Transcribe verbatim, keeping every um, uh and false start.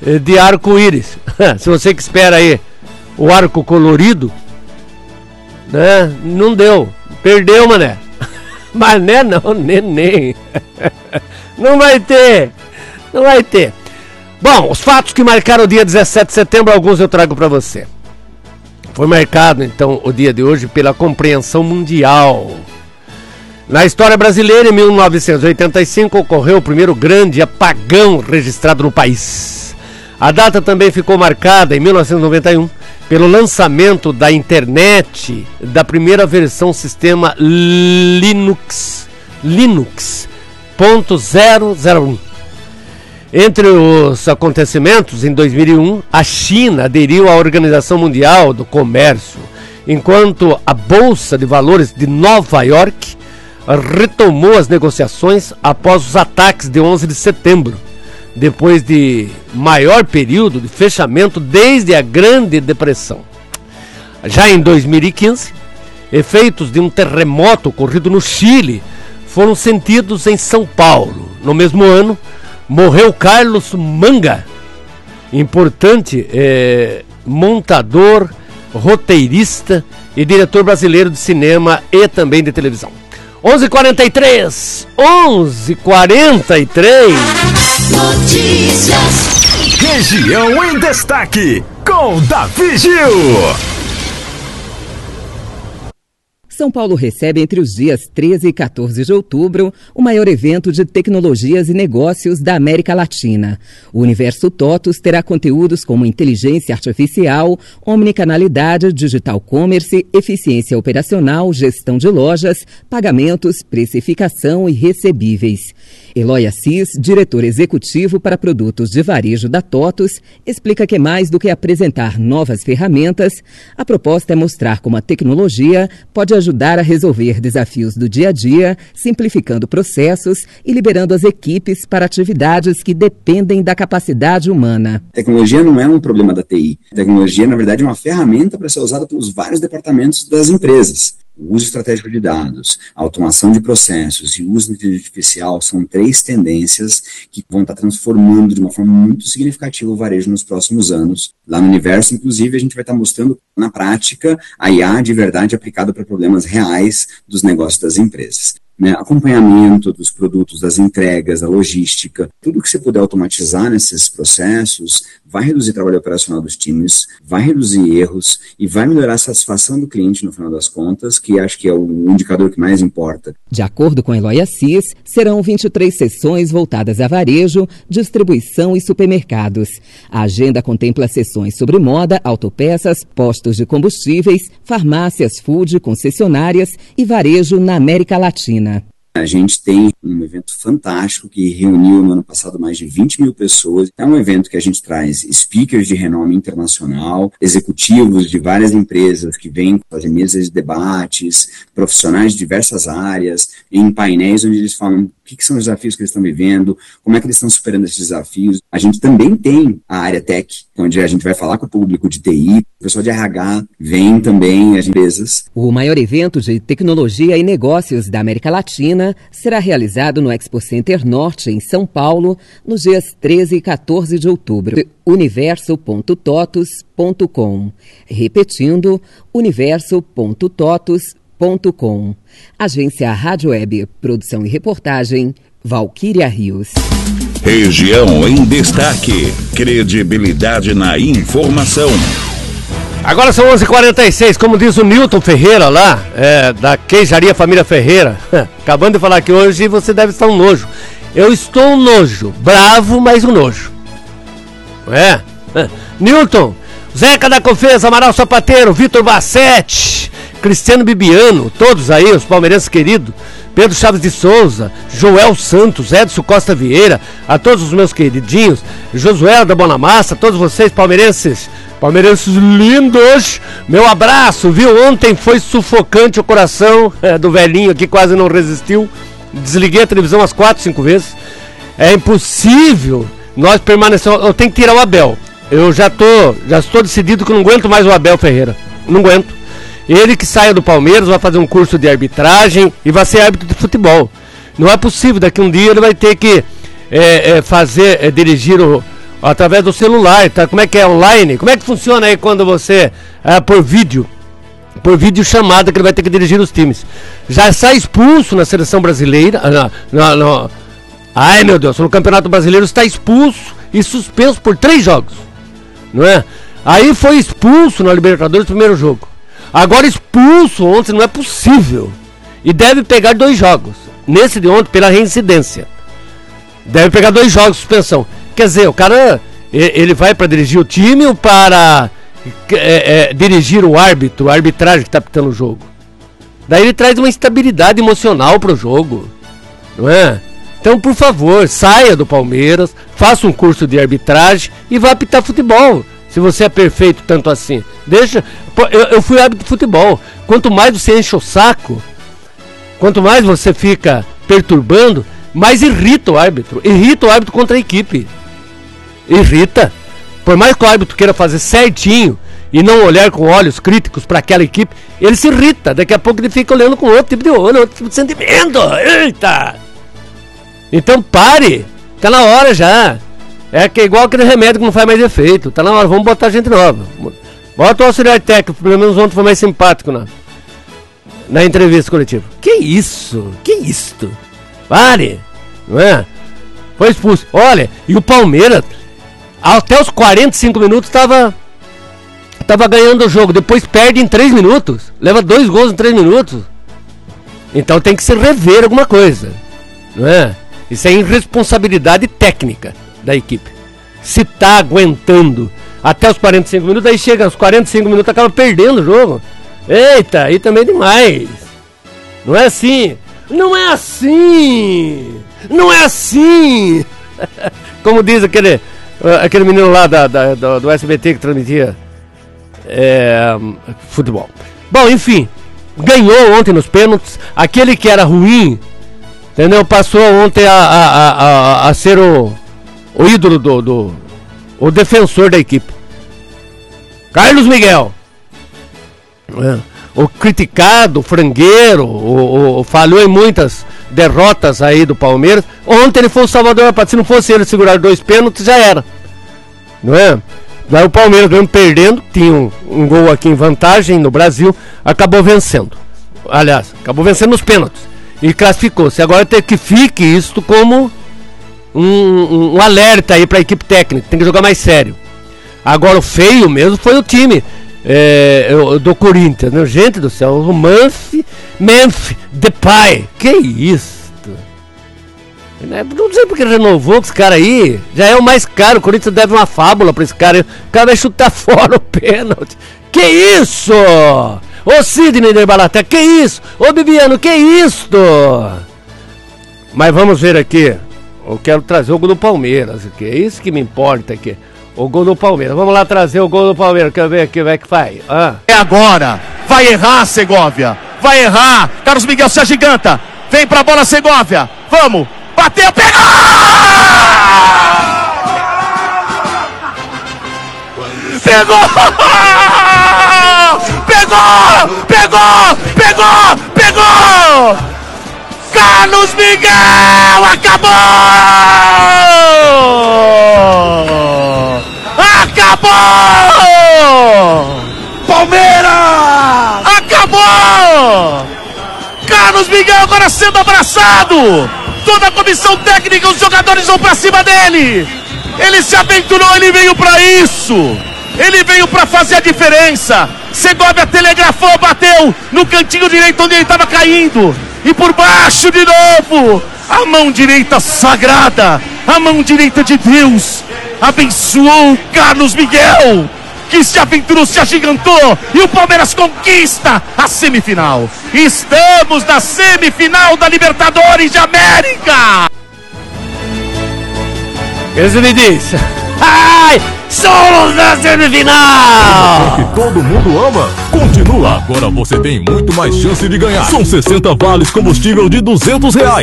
de arco-íris. Se você que espera aí o arco colorido, né? Não deu. Perdeu, mané. Mané não, neném. Não vai ter. Não vai ter. Bom, os fatos que marcaram o dia dezessete de setembro, alguns eu trago para você. Foi marcado, então, o dia de hoje pela compreensão mundial. Na história brasileira, em mil novecentos e oitenta e cinco, ocorreu o primeiro grande apagão registrado no país. A data também ficou marcada, em mil novecentos e noventa e um, pelo lançamento da internet da primeira versão sistema Linux, Linux ponto zero zero um. Entre os acontecimentos, em dois mil e um, a China aderiu à Organização Mundial do Comércio, enquanto a Bolsa de Valores de Nova York retomou as negociações após os ataques de onze de setembro, depois de maior período de fechamento desde a Grande Depressão. Já em dois mil e quinze, efeitos de um terremoto ocorrido no Chile foram sentidos em São Paulo. No mesmo ano, morreu Carlos Manga, importante é, montador, roteirista e diretor brasileiro de cinema e também de televisão. onze e quarenta e três, onze e quarenta e três. Notícias. Região em Destaque, com Davi Gil. São Paulo recebe entre os dias treze e quatorze de outubro o maior evento de tecnologias e negócios da América Latina. O Universo TOTUS terá conteúdos como inteligência artificial, omnicanalidade, digital commerce, eficiência operacional, gestão de lojas, pagamentos, precificação e recebíveis. Eloy Assis, diretor executivo para produtos de varejo da TOTUS, explica que mais do que apresentar novas ferramentas, a proposta é mostrar como a tecnologia pode ajudar a resolver desafios do dia a dia, simplificando processos e liberando as equipes para atividades que dependem da capacidade humana. Tecnologia não é um problema da T I. A tecnologia, na verdade, é uma ferramenta para ser usada pelos vários departamentos das empresas. O uso estratégico de dados, a automação de processos e o uso da inteligência artificial são três tendências que vão estar transformando de uma forma muito significativa o varejo nos próximos anos. Lá no Universo, inclusive, a gente vai estar mostrando na prática a I A de verdade aplicada para problemas reais dos negócios das empresas. Né, acompanhamento dos produtos, das entregas, a logística, tudo que você puder automatizar nesses processos vai reduzir o trabalho operacional dos times, vai reduzir erros e vai melhorar a satisfação do cliente no final das contas, que acho que é o indicador que mais importa. De acordo com Eloy Assis, serão vinte e três sessões voltadas a varejo, distribuição e supermercados. A agenda contempla sessões sobre moda, autopeças, postos de combustíveis, farmácias, food, concessionárias e varejo na América Latina. A gente tem um evento fantástico que reuniu no ano passado mais de vinte mil pessoas. É um evento que a gente traz speakers de renome internacional, executivos de várias empresas que vêm fazer mesas de debates, profissionais de diversas áreas, em painéis onde eles falam o que, que são os desafios que eles estão vivendo, como é que eles estão superando esses desafios. A gente também tem a área tech, onde a gente vai falar com o público de T I, o pessoal de R H, vem também as empresas. O maior evento de tecnologia e negócios da América Latina será realizado no Expo Center Norte, em São Paulo, nos dias treze e quatorze de outubro. universo ponto totus ponto com. Repetindo, universo ponto totus ponto com. Agência Rádio Web, produção e reportagem, Valquíria Rios. Região em Destaque, credibilidade na informação. Agora são onze e quarenta e seis, como diz o Newton Ferreira lá, é, da Queijaria Família Ferreira, acabando de falar que hoje você deve estar um nojo. Eu estou um nojo, bravo, mas um nojo. Não é? é. Newton, Zeca da Confesa, Amaral Sapateiro, Vitor Bassetti, Cristiano Bibiano, todos aí, os palmeirenses queridos, Pedro Chaves de Souza, Joel Santos, Edson Costa Vieira, a todos os meus queridinhos, Josué da Bonamassa, todos vocês palmeirenses, palmeirenses lindos, meu abraço, viu? Ontem foi sufocante o coração é, do velhinho aqui, quase não resistiu, desliguei a televisão umas quatro, cinco vezes, é impossível nós permanecermos, eu tenho que tirar o Abel, eu já tô, já estou decidido que não aguento mais o Abel Ferreira, não aguento. Ele que saia do Palmeiras, vai fazer um curso de arbitragem e vai ser árbitro de futebol. Não é possível, daqui um dia ele vai ter que é, é, fazer, é, dirigir o, através do celular, tá? Como é que é online? Como é que funciona aí quando você, é, por vídeo, por vídeo chamada que ele vai ter que dirigir os times? Já está expulso na seleção brasileira, na, na, na, ai meu Deus, no Campeonato Brasileiro está expulso e suspenso por três jogos, não é? Aí foi expulso na Libertadores no primeiro jogo. Agora expulso ontem, não é possível. E deve pegar dois jogos. Nesse de ontem, pela reincidência. Deve pegar dois jogos de suspensão. Quer dizer, o cara, ele vai para dirigir o time ou para é, é, dirigir o árbitro, a arbitragem que está pitando o jogo? Daí ele traz uma instabilidade emocional pro jogo, não é? Então, por favor, saia do Palmeiras, faça um curso de arbitragem e vá apitar futebol. Se você é perfeito tanto assim, deixa. Eu, eu fui árbitro de futebol. Quanto mais você enche o saco, quanto mais você fica perturbando, mais irrita o árbitro. Irrita o árbitro contra a equipe. Irrita. Por mais que o árbitro queira fazer certinho e não olhar com olhos críticos para aquela equipe, ele se irrita. Daqui a pouco ele fica olhando com outro tipo de olho, outro tipo de sentimento. Eita! Então pare. Tá na hora já. É que é igual aquele remédio que não faz mais efeito. Tá na hora, vamos botar gente nova. Bota o auxiliar técnico, pelo menos ontem foi mais simpático na, na entrevista coletiva. Que isso? Que isto? Pare! Não é? Foi expulso. Olha, e o Palmeiras, até os quarenta e cinco minutos, tava, tava ganhando o jogo. Depois perde em três minutos. Leva dois gols em três minutos. Então tem que se rever alguma coisa. Não é? Isso é irresponsabilidade técnica da equipe. Se tá aguentando até os quarenta e cinco minutos, aí chega aos quarenta e cinco minutos, acaba perdendo o jogo. Eita, aí também é demais. Não é assim. Não é assim. Não é assim. Como diz aquele, aquele menino lá da, da, do, do S B T que transmitia é, futebol. Bom, enfim, ganhou ontem nos pênaltis. Aquele que era ruim, entendeu? Passou ontem a, a, a, a, a ser o O ídolo do, do o defensor da equipe, Carlos Miguel, é. O criticado, o frangueiro, o, o, o falhou em muitas derrotas aí do Palmeiras. Ontem ele foi o salvador da pátria. Se não fosse ele segurar dois pênaltis, já era, não é? Daí o Palmeiras mesmo perdendo, tinha um, um gol aqui em vantagem no Brasil, acabou vencendo. Aliás, acabou vencendo nos pênaltis e classificou-se. Agora tem que fique isto como Um, um, um alerta aí para a equipe técnica, tem que jogar mais sério. Agora o feio mesmo foi o time é, do Corinthians, né? Gente do céu, o Memphis, Memphis Depay, que isto? Não sei porque renovou com esse cara aí, já é o mais caro. O Corinthians deve uma fábula para esse cara, o cara vai chutar fora o pênalti. Que isso? Ô Sidney de Balaté, que isso? Ô Bibiano, que isto? Mas vamos ver aqui. Eu quero trazer o gol do Palmeiras aqui. É isso que me importa aqui. O gol do Palmeiras. Vamos lá trazer o gol do Palmeiras. Quero ver aqui como é que faz. Ah. É agora. Vai errar, Segovia. Vai errar. Carlos Miguel se agiganta. Vem pra bola, Segovia. Vamos. Bateu, pegou! Pegou! Pegou! Pegou! Pegou! Pegou! Carlos Miguel! Acabou! Acabou! Palmeiras! Acabou! Carlos Miguel agora sendo abraçado! Toda a comissão técnica, os jogadores vão pra cima dele! Ele se aventurou, ele veio pra isso! Ele veio pra fazer a diferença! Segovia telegrafou, bateu no cantinho direito onde ele estava caindo! E por baixo de novo, a mão direita sagrada, a mão direita de Deus, abençoou Carlos Miguel, que se aventurou, se agigantou, e o Palmeiras conquista a semifinal. Estamos na semifinal da Libertadores de América. Esse me diz, ai, somos na semifinal! Que todo mundo ama, continua. Agora você tem muito mais chance de ganhar. São sessenta vales combustível de duzentos reais.